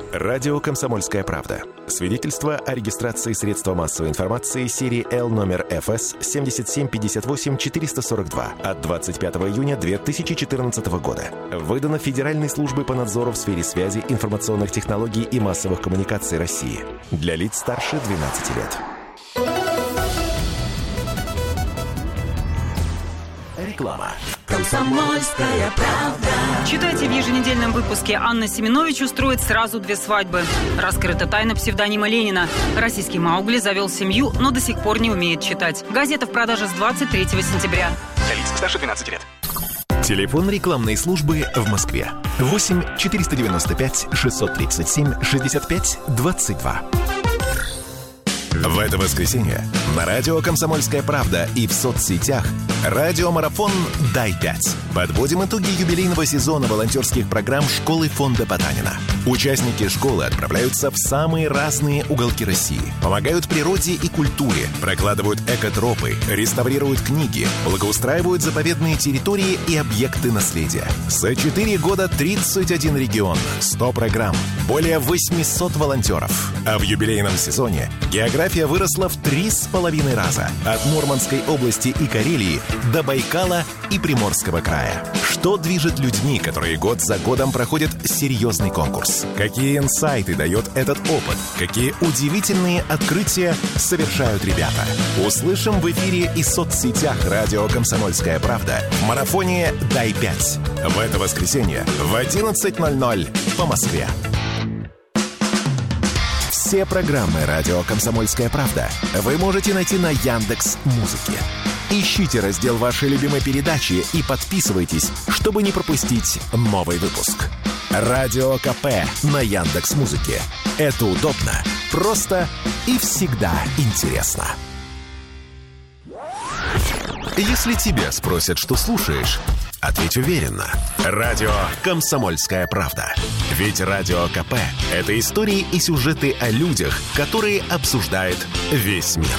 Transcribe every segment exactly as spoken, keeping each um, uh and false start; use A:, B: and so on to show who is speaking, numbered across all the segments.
A: Радио «Комсомольская правда». Свидетельство о регистрации средства массовой информации серии Л номер эф эс семь семь пять восемь четыре сорок два от двадцать пятого июня две тысячи четырнадцатого года. Выдано Федеральной службой по надзору в сфере связи, информационных технологий и массовых коммуникаций России. Для лиц старше двенадцати лет. Реклама.
B: «Комсомольская правда».
C: Читайте в еженедельном выпуске. Анна Семенович устроит сразу две свадьбы. Раскрыта тайна псевдонима Ленина. Российский Маугли завел семью, но до сих пор не умеет читать. Газета в продаже с двадцать третьего сентября.
D: Для лиц старше двенадцати лет.
A: Телефон рекламной службы в Москве. восемь четыреста девяносто пять шестьсот тридцать семь шестьдесят пять двадцать два. В это воскресенье на радио «Комсомольская правда» и в соцсетях радиомарафон «Дай пять». Подводим итоги юбилейного сезона волонтерских программ школы фонда Потанина. Участники школы отправляются в самые разные уголки России, помогают природе и культуре, прокладывают экотропы, реставрируют книги, благоустраивают заповедные территории и объекты наследия. За четыре года тридцать один регион, сто программ, более восемьсот волонтеров. А в юбилейном сезоне география выросла в три с половиной раза. От Мурманской области и Карелии до Байкала и Приморского края. Что движет людьми, которые год за годом проходят серьезный конкурс? Какие инсайты дает этот опыт? Какие удивительные открытия совершают ребята? Услышим в эфире и соцсетях радио «Комсомольская правда» в марафоне «Дай пять». В это воскресенье в одиннадцать ноль ноль по Москве. Все программы радио «Комсомольская правда» вы можете найти на Яндекс.Музыке. Ищите раздел вашей любимой передачи и подписывайтесь, чтобы не пропустить новый выпуск. Радио КП на Яндекс.Музыке. Это удобно, просто и всегда интересно. Если тебя спросят, что слушаешь, ответь уверенно. Радио «Комсомольская правда». Ведь Радио КП – это истории и сюжеты о людях, которые обсуждает весь мир.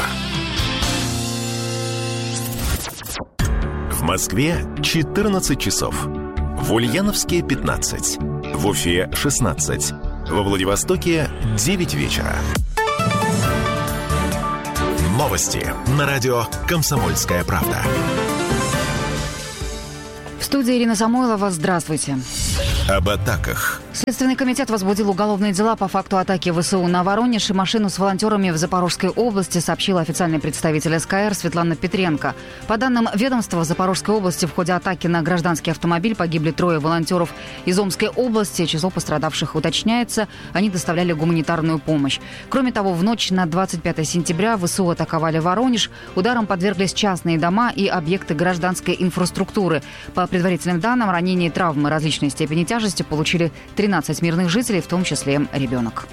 A: В Москве четырнадцать часов. В Ульяновске пятнадцать. В Уфе шестнадцать. Во Владивостоке девять вечера. Новости на радио «Комсомольская правда».
E: В студии Ирина Самойлова. Здравствуйте.
A: Об атаках.
E: Следственный комитет возбудил уголовные дела по факту атаки ВСУ на Воронеж и машину с волонтерами в Запорожской области, сообщила официальный представитель СКР Светлана Петренко. По данным ведомства, в Запорожской области в ходе атаки на гражданский автомобиль погибли трое волонтеров из Омской области. Число пострадавших уточняется. Они доставляли гуманитарную помощь. Кроме того, в ночь на двадцать пятое сентября ВСУ атаковали Воронеж. Ударом подверглись частные дома и объекты гражданской инфраструктуры. По предварительным данным, ранения и травмы различной степени тяжести получили тринадцать мирных жителей, в том числе ребенок.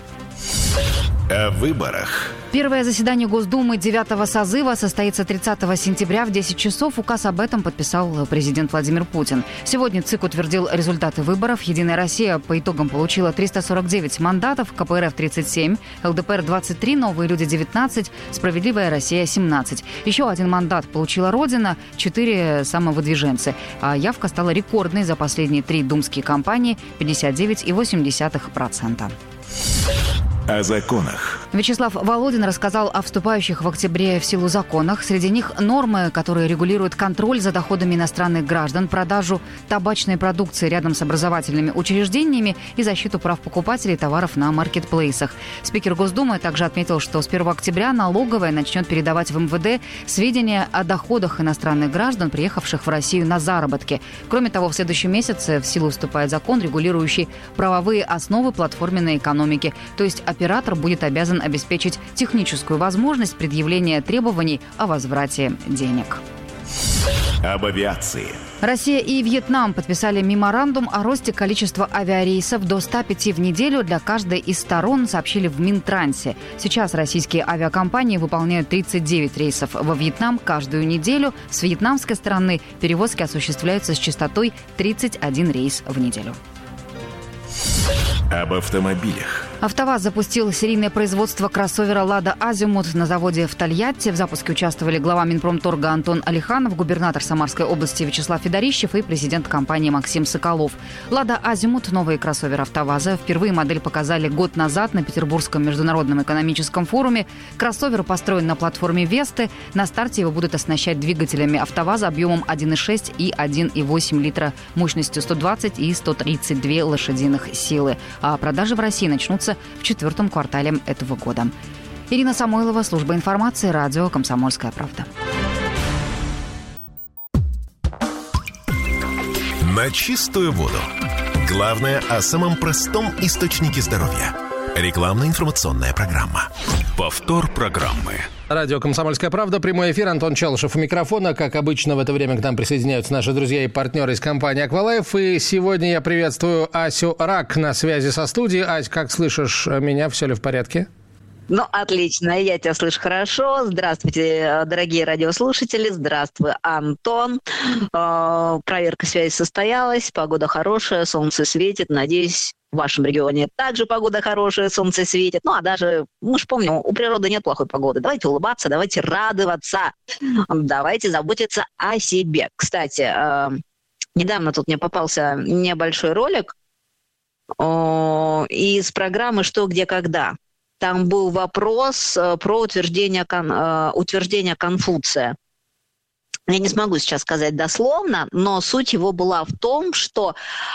A: О выборах.
E: Первое заседание Госдумы девятого созыва состоится тридцатого сентября в десять часов. Указ об этом подписал президент Владимир Путин. Сегодня ЦИК утвердил результаты выборов. «Единая Россия» по итогам получила триста сорок девять мандатов, КПРФ тридцать семь, ЛДПР двадцать три, Новые люди девятнадцать, Справедливая Россия семнадцать. Еще один мандат получила Родина, четыре самовыдвиженцы. А явка стала рекордной за последние три думские кампании – пятьдесят девять целых восемь десятых процента.
A: О законах.
E: Вячеслав Володин рассказал о вступающих в октябре в силу законах. Среди них нормы, которые регулируют контроль за доходами иностранных граждан, продажу табачной продукции рядом с образовательными учреждениями и защиту прав покупателей товаров на маркетплейсах. Спикер Госдумы также отметил, что с первого октября налоговая начнет передавать в МВД сведения о доходах иностранных граждан, приехавших в Россию на заработки. Кроме того, в следующем месяце в силу вступает закон, регулирующий правовые основы платформенной экономики, то есть оператор будет обязан обеспечить техническую возможность предъявления требований о возврате денег.
A: Об авиации.
E: Россия и Вьетнам подписали меморандум о росте количества авиарейсов до ста пяти в неделю для каждой из сторон, сообщили в Минтрансе. Сейчас российские авиакомпании выполняют тридцать девять рейсов во Вьетнам каждую неделю. С вьетнамской стороны перевозки осуществляются с частотой тридцать один рейс в неделю.
A: Об автомобилях.
E: АвтоВАЗ запустил серийное производство кроссовера «Лада Азимут» на заводе в Тольятти. В запуске участвовали глава Минпромторга Антон Алиханов, губернатор Самарской области Вячеслав Федорищев и президент компании Максим Соколов. «Лада Азимут» – новый кроссовер АвтоВАЗа. Впервые модель показали год назад на Петербургском международном экономическом форуме. Кроссовер построен на платформе «Весты». На старте его будут оснащать двигателями АвтоВАЗа объемом один и шесть и один и восемь литра, мощностью сто двадцать и сто тридцать две лошадиных силы. А продажи в России начнутся в четвертом квартале этого года. Ирина Самойлова, служба информации, радио «Комсомольская правда».
A: На чистую воду. Главное о самом простом источнике здоровья. Рекламно-информационная программа. Повтор программы.
D: Радио «Комсомольская правда», прямой эфир, Антон Челышев у микрофона. Как обычно, в это время к нам присоединяются наши друзья и партнеры из компании «Аквалайф». И сегодня я приветствую Асю Рак на связи со студией. Ась, как слышишь меня? Все ли в порядке?
F: Ну, отлично, я тебя слышу хорошо. Здравствуйте, дорогие радиослушатели. Здравствуй, Антон. Э, проверка связи состоялась, погода хорошая, солнце светит. Надеюсь, в вашем регионе также погода хорошая, солнце светит. Ну, а даже, мы же помним, у природы нет плохой погоды. Давайте улыбаться, давайте радоваться, давайте заботиться о себе. Кстати, э, недавно тут мне попался небольшой ролик э, из программы «Что, где, когда». Там был вопрос про утверждение, утверждение Конфуция. Я не смогу сейчас сказать дословно, но суть его была в том, что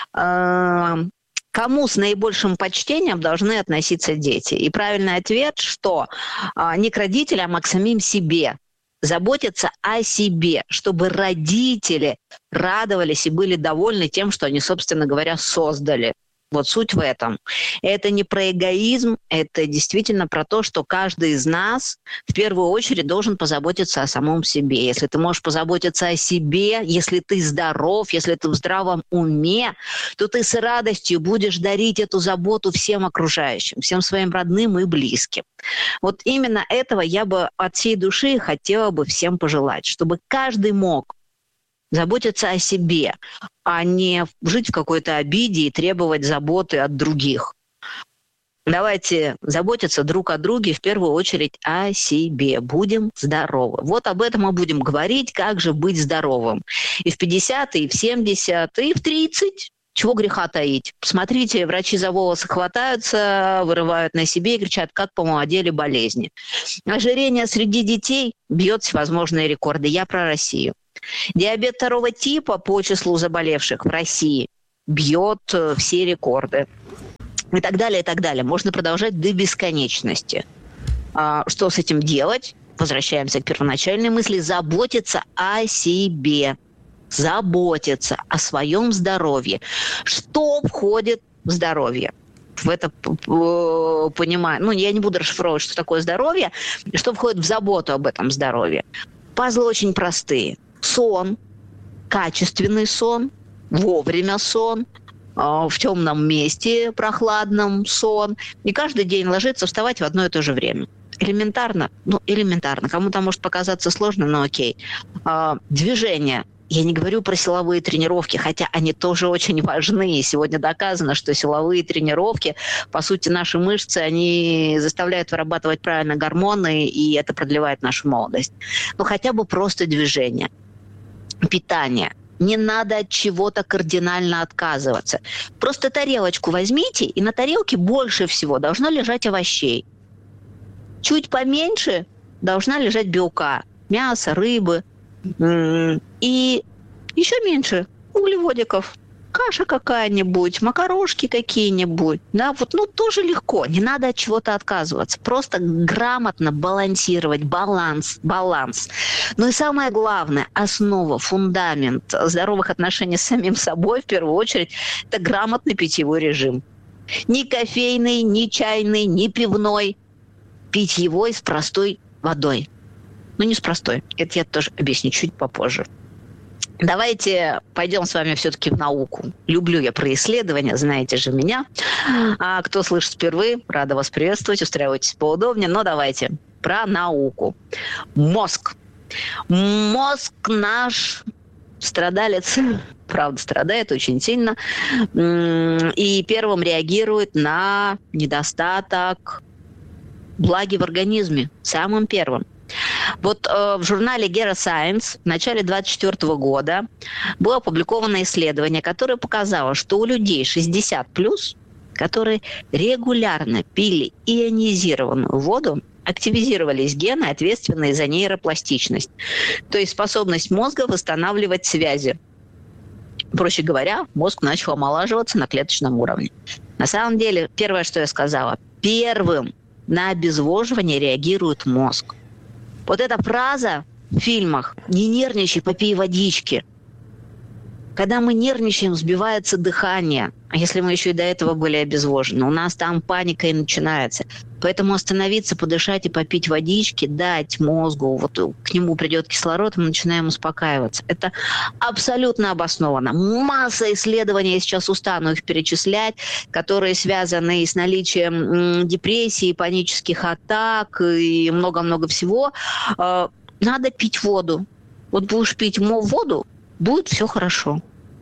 F: э, кому с наибольшим почтением должны относиться дети. И правильный ответ, что э, не к родителям, а к самим себе. Заботиться о себе, чтобы родители радовались и были довольны тем, что они, собственно говоря, создали. Вот суть в этом. Это не про эгоизм, это действительно про то, что каждый из нас в первую очередь должен позаботиться о самом себе. Если ты можешь позаботиться о себе, если ты здоров, если ты в здравом уме, то ты с радостью будешь дарить эту заботу всем окружающим, всем своим родным и близким. Вот именно этого я бы от всей души хотела бы всем пожелать, чтобы каждый мог заботиться о себе, а не жить в какой-то обиде и требовать заботы от других. Давайте заботиться друг о друге, в первую очередь о себе. Будем здоровы. Вот об этом мы будем говорить, как же быть здоровым. И в пятьдесят, и в семьдесят, и в тридцать. Чего греха таить? Посмотрите, врачи за волосы хватаются, вырывают на себе и кричат, как помолодели болезни. Ожирение среди детей бьет всевозможные рекорды. Я про Россию. Диабет второго типа по числу заболевших в России бьет все рекорды. И так далее, и так далее. Можно продолжать до бесконечности. А, что с этим делать? Возвращаемся к первоначальной мысли. Заботиться о себе. Заботиться о своем здоровье. Что входит в здоровье? В это понимаю. Ну, я не буду расшифровывать, что такое здоровье. Что входит в заботу об этом здоровье? Пазлы очень простые. Сон, качественный сон, вовремя сон, в темном месте прохладном сон. Не каждый день ложиться, вставать в одно и то же время. Элементарно? Ну, элементарно. Кому-то может показаться сложно, но окей. Движение. Я не говорю про силовые тренировки, хотя они тоже очень важны. Сегодня доказано, что силовые тренировки, по сути, наши мышцы, они заставляют вырабатывать правильно гормоны, и это продлевает нашу молодость. Но хотя бы просто движение. Питание. Не надо от чего-то кардинально отказываться. Просто тарелочку возьмите, и на тарелке больше всего должно лежать овощей. Чуть поменьше должна лежать белка. Мяса, рыбы. И еще меньше углеводиков. Каша какая-нибудь, макарошки какие-нибудь. Да, вот, ну, тоже легко. Не надо от чего-то отказываться. Просто грамотно балансировать. Баланс, баланс. Ну и самое главное, основа, фундамент здоровых отношений с самим собой, в первую очередь, это грамотный питьевой режим. Ни кофейный, ни чайный, ни пивной. Питьевой с простой водой. Ну, не с простой. Это я тоже объясню чуть попозже. Давайте пойдем с вами все-таки в науку. Люблю я про исследования, знаете же меня. А кто слышит впервые, рада вас приветствовать, устраивайтесь поудобнее. Но давайте про науку. Мозг. Мозг наш страдалец, правда, страдает очень сильно, и первым реагирует на недостаток влаги в организме, самым первым. Вот э, в журнале Geroscience в начале двадцать четвёртого года было опубликовано исследование, которое показало, что у людей шестьдесят плюс, которые регулярно пили ионизированную воду, активизировались гены, ответственные за нейропластичность, то есть способность мозга восстанавливать связи. Проще говоря, мозг начал омолаживаться на клеточном уровне. На самом деле, первое, что я сказала, первым на обезвоживание реагирует мозг. Вот эта фраза в фильмах «не нервничай, попей водички». Когда мы нервничаем, сбивается дыхание. А если мы еще и до этого были обезвожены, у нас там паника и начинается. Поэтому остановиться, подышать и попить водички, дать мозгу, вот к нему придет кислород, мы начинаем успокаиваться. Это абсолютно обосновано. Масса исследований, я сейчас устану их перечислять, которые связаны с наличием депрессии, панических атак и много-много всего. Надо пить воду. Вот будешь пить воду, будет все хорошо.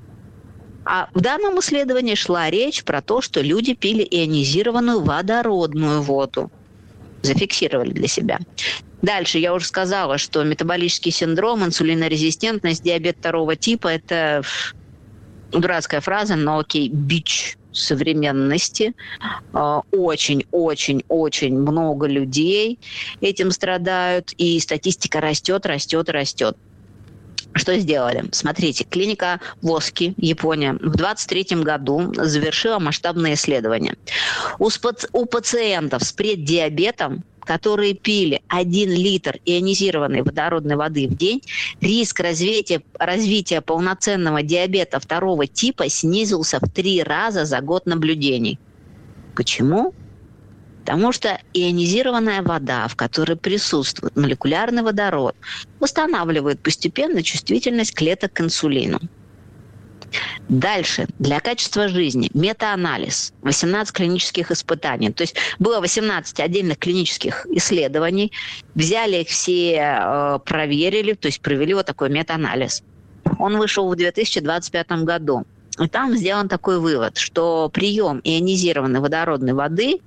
F: А в данном исследовании шла речь про то, что люди пили ионизированную водородную воду. Зафиксировали для себя. Дальше я уже сказала, что метаболический синдром, инсулинорезистентность, диабет второго типа – это дурацкая фраза, но окей, бич современности. Очень-очень-очень много людей этим страдают, и статистика растет, растет, растет. Что сделали? Смотрите, клиника Воски, Япония, в двадцать третьем году завершила масштабное исследование. У, спа- у пациентов с преддиабетом, которые пили один литр ионизированной водородной воды в день, риск развития, развития полноценного диабета второго типа снизился в три раза за год наблюдений. Почему? Потому что ионизированная вода, в которой присутствует молекулярный водород, восстанавливает постепенно чувствительность клеток к инсулину. Дальше. Для качества жизни метаанализ. восемнадцать клинических испытаний. То есть было восемнадцать отдельных клинических исследований. Взяли их все, проверили, то есть провели вот такой метаанализ. Он вышел в две тысячи двадцать пятом году. И там сделан такой вывод, что прием ионизированной водородной воды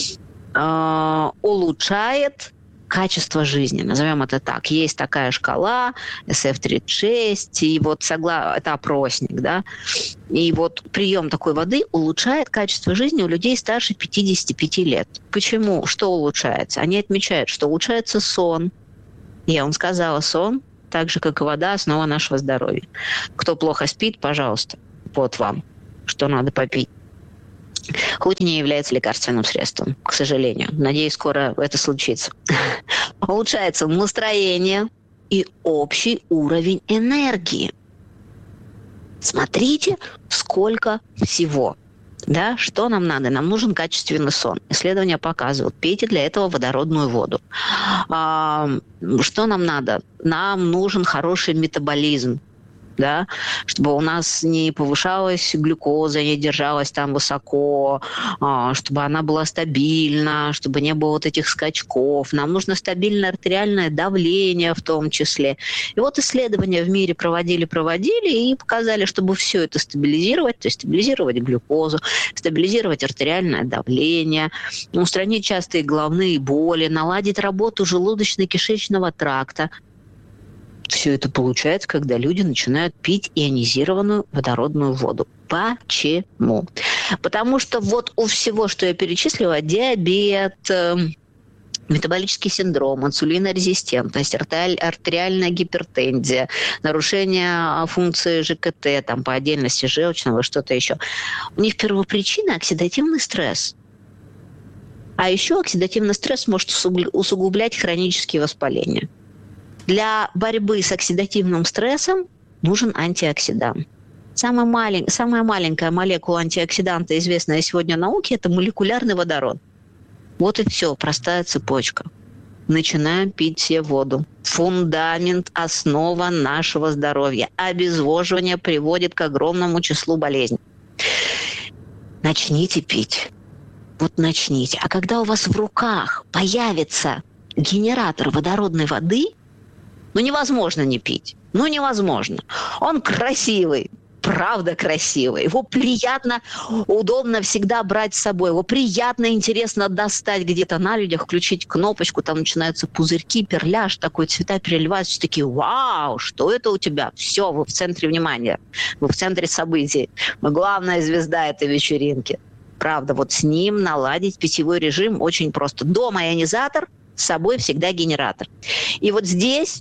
F: улучшает качество жизни, назовем это так. Есть такая шкала эс эф тридцать шесть, и вот согла... это опросник, да, и вот прием такой воды улучшает качество жизни у людей старше пятидесяти пяти лет. Почему? Что улучшается? Они отмечают, что улучшается сон. Я вам сказала, сон, так же, как и вода, основа нашего здоровья. Кто плохо спит, пожалуйста, вот вам, что надо попить. Хоть не является лекарственным средством, к сожалению. Надеюсь, скоро это случится. Улучшается настроение и общий уровень энергии. Смотрите, сколько всего. Да, что нам надо? Нам нужен качественный сон. Исследования показывают, пейте для этого водородную воду. А, что нам надо? Нам нужен хороший метаболизм. Да, чтобы у нас не повышалась глюкоза, не держалась там высоко, чтобы она была стабильна, чтобы не было вот этих скачков. Нам нужно стабильное артериальное давление в том числе. И вот исследования в мире проводили-проводили и показали, чтобы все это стабилизировать, то есть стабилизировать глюкозу, стабилизировать артериальное давление, устранить частые головные боли, наладить работу желудочно-кишечного тракта. Все это получается, когда люди начинают пить ионизированную водородную воду. Почему? Потому что вот у всего, что я перечислила, диабет, метаболический синдром, инсулинорезистентность, артериальная гипертензия, нарушение функции жэ ка тэ, там по отдельности желчного, что-то еще. У них первопричина оксидативный стресс. А еще оксидативный стресс может усугублять хронические воспаления. Для борьбы с оксидативным стрессом нужен антиоксидант. Самая, малень... Самая маленькая молекула антиоксиданта, известная сегодня науке, это молекулярный водород. Вот и все, простая цепочка. Начинаем пить все воду. Фундамент, основа нашего здоровья. Обезвоживание приводит к огромному числу болезней. Начните пить. Вот начните. А когда у вас в руках появится генератор водородной воды, ну, невозможно не пить. Ну, невозможно. Он красивый. Правда красивый. Его приятно, удобно всегда брать с собой. Его приятно, интересно достать где-то на людях, включить кнопочку, там начинаются пузырьки, перляж такой, цвета переливаются, все такие: вау, что это у тебя? Все, вы в центре внимания, вы в центре событий. Вы главная звезда этой вечеринки. Правда, вот с ним наладить питьевой режим очень просто. Дома ионизатор, с собой всегда генератор. И вот здесь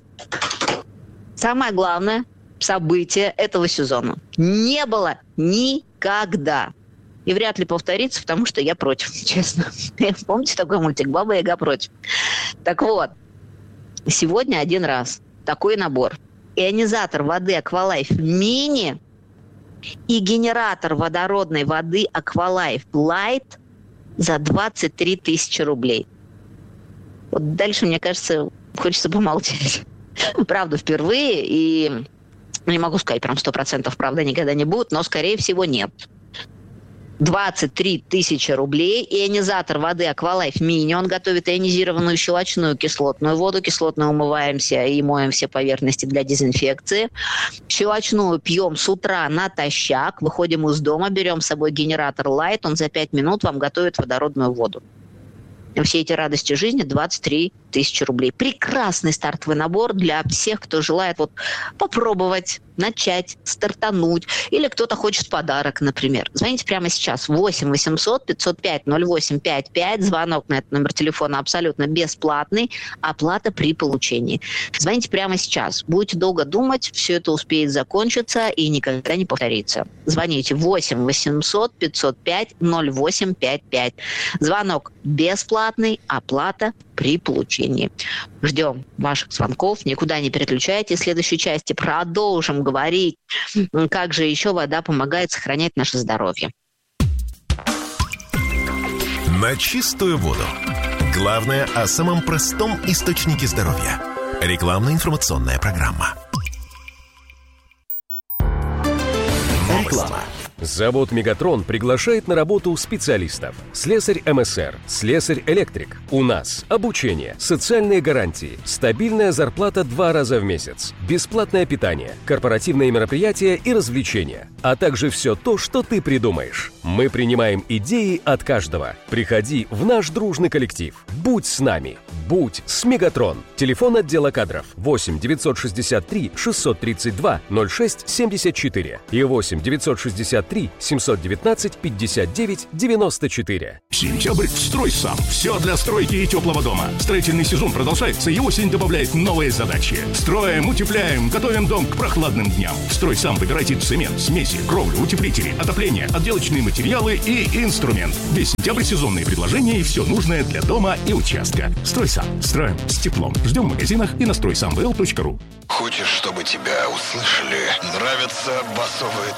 F: самое главное событие этого сезона. Не было никогда. И вряд ли повторится, потому что я против, честно. Помните такой мультик «Баба-Яга против»? Так вот, сегодня один раз такой набор. Ионизатор воды «Аквалайф Мини» и генератор водородной воды «Аквалайф Лайт» за двадцать три тысячи рублей. Вот дальше, мне кажется, хочется помолчать. Правда, впервые, и не могу сказать прям сто процентов, правда, никогда не будет, но, скорее всего, нет. двадцать три тысячи рублей. Ионизатор воды «Аквалайф Мини». Он готовит ионизированную щелочную кислотную воду. Кислотную умываемся и моем все поверхности для дезинфекции. Щелочную пьем с утра натощак. Выходим из дома, берем с собой генератор «Лайт». Он за пять минут вам готовит водородную воду. Все эти радости жизни двадцать три тысячи рублей. Прекрасный стартовый набор для всех, кто желает вот попробовать, начать, стартануть. Или кто-то хочет подарок, например. Звоните прямо сейчас. восемь восемьсот пятьсот пять ноль восемь пятьдесят пять. Звонок на этот номер телефона абсолютно бесплатный. Оплата при получении. Звоните прямо сейчас. Будете долго думать, все это успеет закончиться и никогда не повторится. Звоните восемь восемьсот пятьсот пять ноль восемь пятьдесят пять. Звонок бесплатный, оплата при получении. Ждем ваших звонков. Никуда не переключайтесь. В следующей части продолжим говорить, как же еще вода помогает сохранять наше здоровье.
A: На чистую воду. Главное о самом простом источнике здоровья. Рекламно-информационная программа.
G: Реклама. Завод «Мегатрон» приглашает на работу специалистов. Слесарь эм эс эр, слесарь-электрик. У нас обучение, социальные гарантии, стабильная зарплата два раза в месяц, бесплатное питание, корпоративные мероприятия и развлечения, а также все то, что ты придумаешь. Мы принимаем идеи от каждого. Приходи в наш дружный коллектив. Будь с нами. Будь с «Мегатрон». Телефон отдела кадров восемь девятьсот шестьдесят три шестьсот тридцать два ноль шесть семьдесят четыре и восемь девятьсот шестьдесят три семьсот девятнадцать пятьдесят девять девяносто четыре.
H: Сентябрь в «Стройсам». Все для стройки и теплого дома. Строительный сезон продолжается, и осень добавляет новые задачи. Строим, утепляем, готовим дом к прохладным дням. В «Стройсам» выбирайте цемент, смеси, кровлю, утеплители, отопление, отделочные материалы и инструмент. Весь сентябрь сезонные предложения и все нужное для дома и участка. «Стройсам». Строим с теплом. Ждем в магазинах и на стройсам точка ру.
I: Хочешь, чтобы тебя услышали? Нравятся басовые